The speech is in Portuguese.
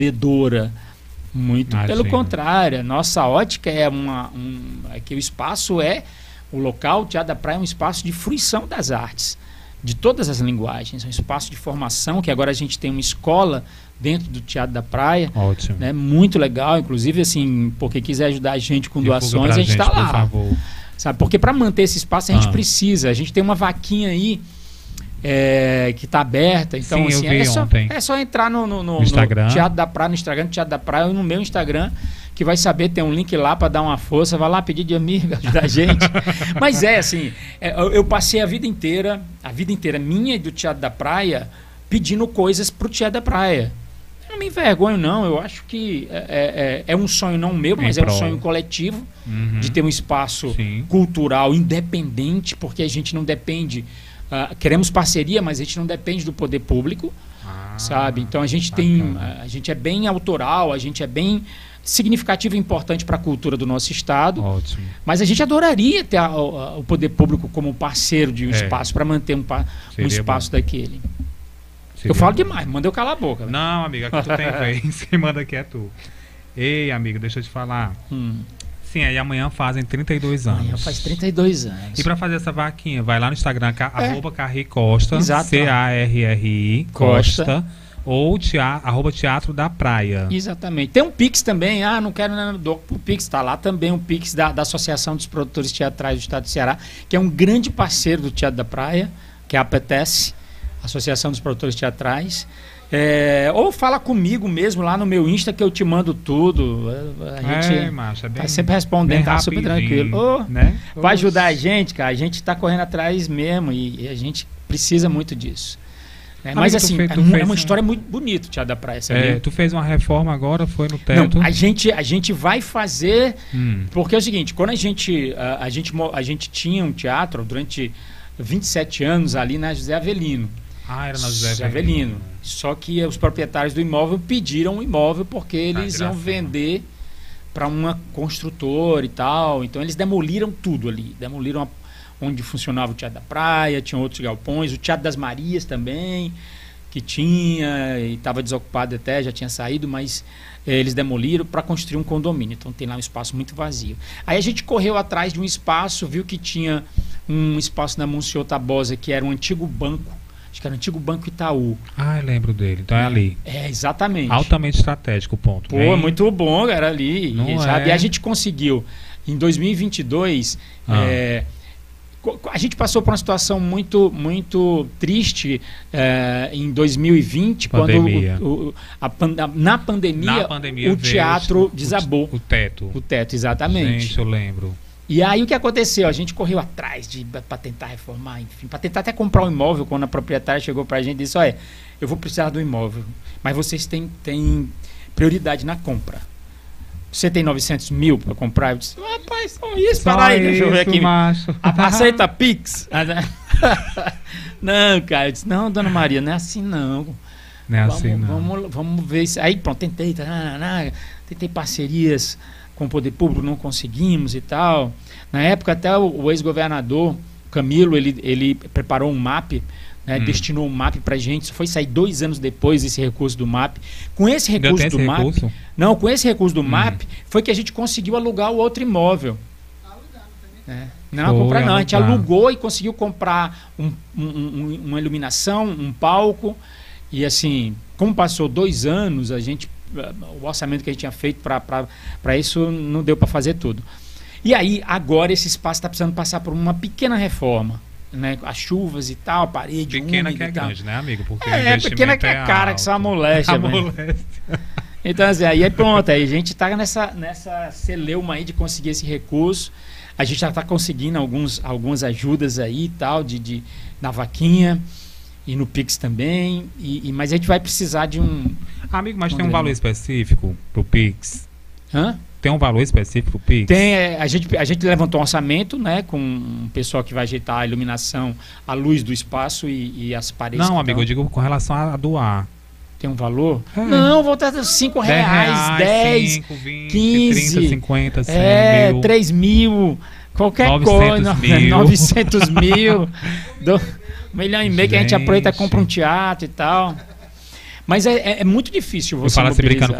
vendedora. Muito pelo Imagino. contrário, a nossa ótica é é que o espaço o local, o Teatro da Praia é um espaço de fruição das artes, de todas as linguagens, é um espaço de formação, que agora a gente tem uma escola dentro do Teatro da Praia, Ótimo. né, muito legal, inclusive assim, porque quiser ajudar a gente com Divulga doações, pra a gente está por lá, favor. sabe? Porque para manter esse espaço a gente precisa, a gente tem uma vaquinha aí que está aberta, então Sim, assim, eu vi ontem. é só entrar no Instagram. no Teatro da Praia, no Instagram do Teatro da Praia ou no meu Instagram, que vai saber, tem um link lá para dar uma força, vai lá pedir de amigo, ajudar a gente. Mas assim, eu passei a vida inteira minha e do Teatro da Praia, pedindo coisas pro Teatro da Praia. Eu não me envergonho, não. Eu acho que é um sonho não meu, mas é um sonho coletivo, de ter um espaço cultural independente, porque a gente não depende. Queremos parceria, mas a gente não depende do poder público, sabe? Então a gente a gente é bem autoral, a gente é bem significativo e importante para a cultura do nosso estado. Ótimo. Mas a gente adoraria ter o poder público como parceiro de um espaço, para manter um espaço daquele. Eu falo demais, manda eu calar a boca. Não, amiga, aqui tu tem vez. Quem manda aqui é tu. Ei, amigo, deixa eu te falar. Sim, aí amanhã fazem 32 anos. Amanhã faz 32 anos. E pra fazer essa vaquinha, vai lá no Instagram, @Carri Costa, Exato. CARRI Costa, ou @Teatro da Praia. Exatamente. Tem um Pix também, não quero nada do Pix, tá lá também um Pix da Associação dos Produtores Teatrais do Estado do Ceará, que é um grande parceiro do Teatro da Praia, que é a APTES, Associação dos Produtores Teatrais. Ou fala comigo mesmo lá no meu Insta que eu te mando tudo. A gente macho, tá sempre respondendo, tá super tranquilo. Né? Vai ajudar a gente, cara. A gente tá correndo atrás mesmo e a gente precisa muito disso. Mas assim, é uma história muito bonita o Teatro da Praia, sabia? Tu fez uma reforma agora, foi no teto? Não, a gente vai fazer, porque é o seguinte, quando a gente tinha um teatro durante 27 anos ali na José Avelino. Era na José Avelino. Só que os proprietários do imóvel pediram o imóvel porque eles iam vender para uma construtora e tal. Então eles demoliram tudo ali. Demoliram onde funcionava o Teatro da Praia, tinha outros galpões, o Teatro das Marias também, que tinha e estava desocupado até, já tinha saído, mas eles demoliram para construir um condomínio. Então tem lá um espaço muito vazio. Aí a gente correu atrás de um espaço, viu que tinha um espaço na Monsenhor Tabosa, que era um antigo banco. Acho que era o antigo Banco Itaú. Eu lembro dele. Então é ali. Exatamente. Altamente estratégico o ponto. Pô, muito bom, era ali. Sabe? E a gente conseguiu, em 2022, a gente passou por uma situação muito, muito triste em 2020, pandemia. quando na pandemia o teatro desabou. O teto. O teto, exatamente. Gente, eu lembro. E aí o que aconteceu? A gente correu atrás para tentar reformar, enfim, para tentar até comprar um imóvel, quando a proprietária chegou para a gente e disse, eu vou precisar do imóvel, mas vocês têm prioridade na compra. Você tem 900 mil para comprar? Eu disse, rapaz, só isso, para aí, deixa eu ver aqui. Aceita Pix? Não, cara, eu disse, não, dona Maria, não é assim não. Não é assim não. Vamos ver isso. Aí pronto, tentei parcerias com o poder público, não conseguimos e tal. Na época até o ex-governador Camilo, ele preparou um MAP, destinou um MAP pra gente. Isso foi sair 2 anos depois desse recurso do MAP. Com esse recurso do MAP, recurso? Não, com esse recurso do MAP, foi que a gente conseguiu alugar o outro imóvel. Não, comprar não. A gente alugou e conseguiu comprar uma iluminação, um palco. E assim, como passou 2 anos, o orçamento que a gente tinha feito para isso não deu para fazer tudo. E aí, agora esse espaço está precisando passar por uma pequena reforma, né? As chuvas e tal, a parede pequena que é grande, né, amigo? Porque pequena que é cara, que só a moléstia. Então, assim, aí pronto, aí a gente está nessa celeuma aí de conseguir esse recurso. A gente já está conseguindo algumas ajudas aí e tal, na vaquinha e no Pix também, mas a gente vai precisar de um... Amigo, mas tem um valor específico pro Pix? Tem um valor específico pro Pix? Tem, a gente levantou um orçamento, né, com um pessoal que vai ajeitar a iluminação, a luz do espaço e as paredes. Não, amigo, eu digo com relação a doar. Tem um valor? Não, vou ter R$5, 10, 5, 20, 15, 30, 50, 100 mil. 3 mil, qualquer 900 coisa. mil. 900 mil. 1,5 milhão que a gente aproveita e compra um teatro e tal. Mas é muito difícil você eu falo assim, brincando